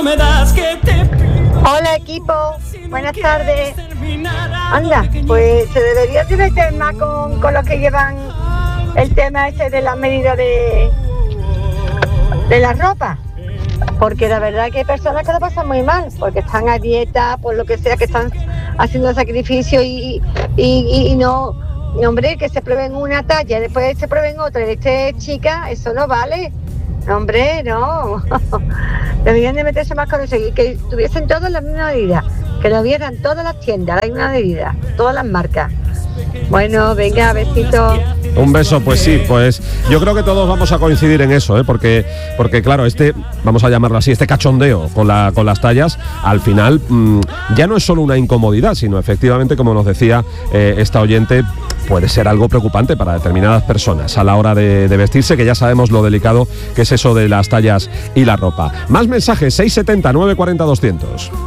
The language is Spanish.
Hola equipo, buenas tardes. Anda, pues se debería de meter más con los que llevan el tema ese de la medida de la ropa, porque la verdad que hay personas que lo pasan muy mal, porque están a dieta, por lo que sea, que están haciendo sacrificio y no, hombre, que se prueben una talla, después se prueben otra, y chica, eso no vale. Hombre, no. Deberían de meterse más con eso y que tuviesen todas las mismas medidas, que lo vieran todas las tiendas, la misma medida, todas las marcas. Bueno, venga, besitos. Un beso, pues sí, pues yo creo que todos vamos a coincidir en eso, porque claro, vamos a llamarlo así, este cachondeo con las tallas, al final ya no es solo una incomodidad, sino efectivamente, como nos decía esta oyente, puede ser algo preocupante para determinadas personas a la hora de vestirse, que ya sabemos lo delicado que es eso de las tallas y la ropa. Más mensajes, 670 940 200.